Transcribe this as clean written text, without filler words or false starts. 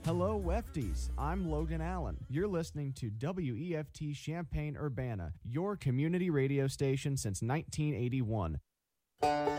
Hello, Wefties. I'm Logan Allen. You're listening to WEFT Champaign-Urbana, your community radio station since 1981.